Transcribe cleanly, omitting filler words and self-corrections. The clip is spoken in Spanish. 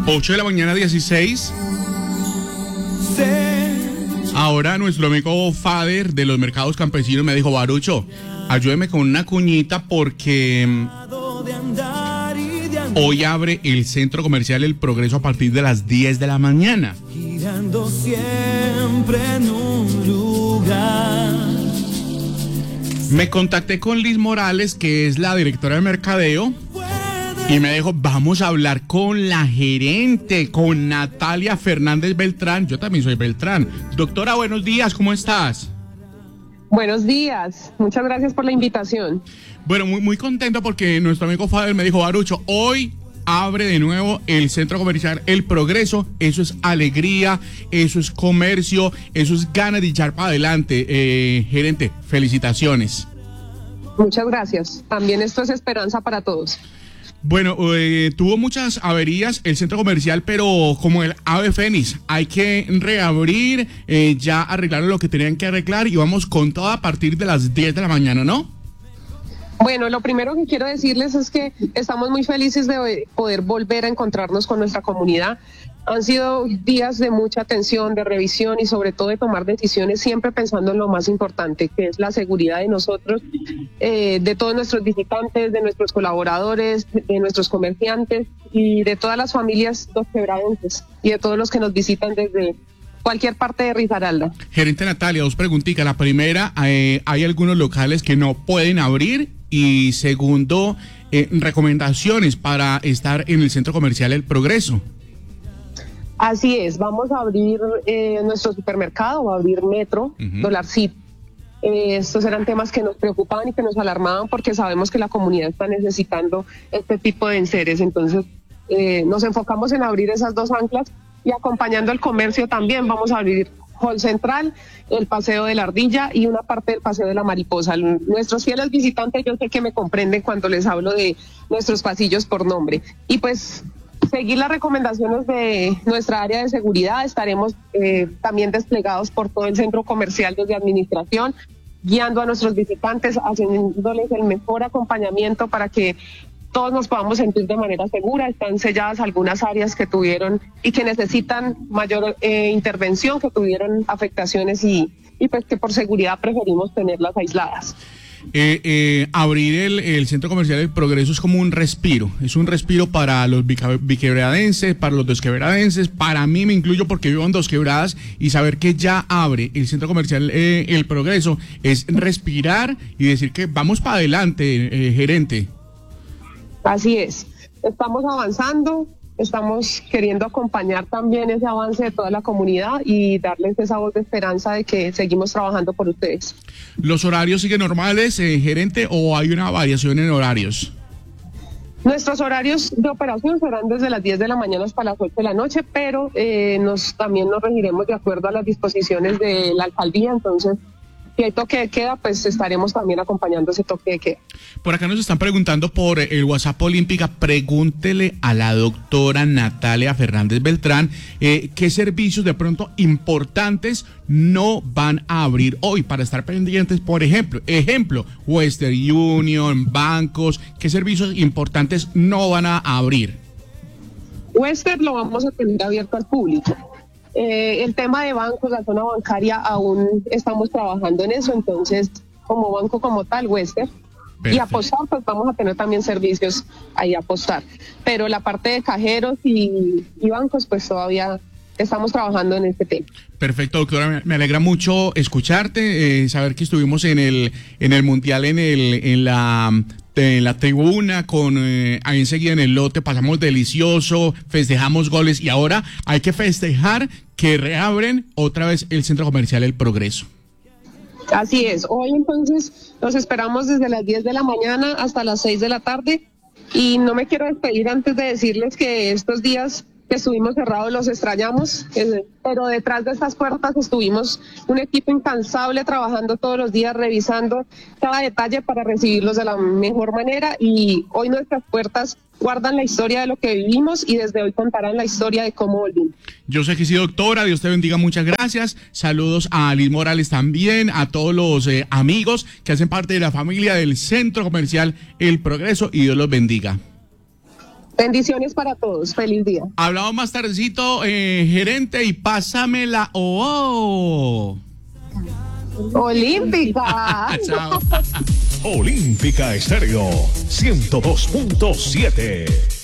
8 de la mañana, 16. Ahora nuestro amigo Fader de los mercados campesinos me dijo: Barucho, ayúdeme con una cuñita porque hoy abre el centro comercial El Progreso a partir de las 10 de la mañana. Girando siempre en un lugar. Me contacté con Liz Morales, que es la directora de mercadeo, y me dijo: vamos a hablar con la gerente, con Natalia Fernández Beltrán. Yo también soy Beltrán. Doctora, buenos días, ¿cómo estás? Buenos días, muchas gracias por la invitación. Bueno, muy contento porque nuestro amigo Fader me dijo: Barucho, hoy abre de nuevo el centro comercial El Progreso. Eso es alegría, eso es comercio, eso es ganas de echar para adelante. Gerente, felicitaciones. Muchas gracias. También esto es esperanza para todos. Bueno, tuvo muchas averías el centro comercial, pero como el ave fénix, hay que reabrir, ya arreglaron lo que tenían que arreglar y vamos con todo a partir de las 10 de la mañana, ¿no? Bueno, lo primero que quiero decirles es que estamos muy felices de poder volver a encontrarnos con nuestra comunidad. Han sido días de mucha atención, de revisión y sobre todo de tomar decisiones siempre pensando en lo más importante, que es la seguridad de nosotros, de todos nuestros visitantes, de nuestros colaboradores, de nuestros comerciantes y de todas las familias dosquebradenses y de todos los que nos visitan desde cualquier parte de Risaralda. Gerente Natalia, dos preguntitas. La primera, hay algunos locales que no pueden abrir, y segundo, recomendaciones para estar en el centro comercial El Progreso. Así es, vamos a abrir nuestro supermercado, va a abrir Metro, Dolarcito. Estos eran temas que nos preocupaban y que nos alarmaban porque sabemos que la comunidad está necesitando este tipo de enseres. Entonces nos enfocamos en abrir esas dos anclas y acompañando el comercio también vamos a abrir Hall Central, el Paseo de la Ardilla y una parte del Paseo de la Mariposa. Nuestros fieles visitantes, yo sé que me comprenden cuando les hablo de nuestros pasillos por nombre. Y pues seguir las recomendaciones de nuestra área de seguridad. Estaremos también desplegados por todo el centro comercial desde administración, guiando a nuestros visitantes, haciéndoles el mejor acompañamiento para que todos nos podamos sentir de manera segura. Están selladas algunas áreas que tuvieron y que necesitan mayor intervención, que tuvieron afectaciones y pues que por seguridad preferimos tenerlas aisladas. Abrir el centro comercial El Progreso es como un respiro, es un respiro para los biquebradenses, para los dosquebradenses, para mí me incluyo porque vivo en Dos Quebradas, y saber que ya abre el centro comercial El Progreso es respirar y decir que vamos para adelante, gerente. Así es, estamos avanzando, estamos queriendo acompañar también ese avance de toda la comunidad y darles esa voz de esperanza de que seguimos trabajando por ustedes. ¿Los horarios siguen normales, gerente, o hay una variación en horarios? Nuestros horarios de operación serán desde las 10 de la mañana hasta las 8 de la noche, pero también nos regiremos de acuerdo a las disposiciones de la alcaldía. Entonces, si hay toque de queda, pues estaremos también acompañando ese toque de queda. Por acá nos están preguntando por el WhatsApp Olímpica. Pregúntele a la doctora Natalia Fernández Beltrán qué servicios de pronto importantes no van a abrir hoy para estar pendientes. Por ejemplo, Western Union, bancos, qué servicios importantes no van a abrir. Western lo vamos a tener abierto al público. El tema de bancos, la zona bancaria, aún estamos trabajando en eso, entonces como banco como tal, Western. Perfecto. Y apostar, pues vamos a tener también servicios ahí a apostar, pero la parte de cajeros y bancos, pues todavía estamos trabajando en este tema. Perfecto, doctora, me alegra mucho escucharte, saber que estuvimos en el Mundial, en la tribuna, ahí enseguida en el lote, pasamos delicioso, festejamos goles y ahora hay que festejar que reabren otra vez el centro comercial El Progreso. Así es, hoy entonces los esperamos desde las 10 de la mañana hasta las 6 de la tarde y no me quiero despedir antes de decirles que estos días que estuvimos cerrados los extrañamos, pero detrás de estas puertas estuvimos un equipo incansable trabajando todos los días, revisando cada detalle para recibirlos de la mejor manera, y hoy nuestras puertas guardan la historia de lo que vivimos y desde hoy contarán la historia de cómo volvimos. Yo sé que sí, doctora, Dios te bendiga, muchas gracias. Saludos a Liz Morales también, a todos los amigos que hacen parte de la familia del Centro Comercial El Progreso, y Dios los bendiga. Bendiciones para todos. Feliz día. Hablamos más tardecito, gerente, y pásame la Olímpica. Chao. Olímpica Estéreo 102.7.